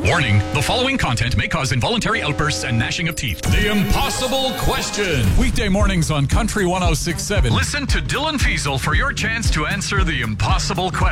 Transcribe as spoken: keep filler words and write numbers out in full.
Warning, the following content may cause involuntary outbursts and gnashing of teeth. The Impossible Question. Weekday mornings on Country one oh six point seven. Listen to Dylan Fiesel for your chance to answer the impossible question.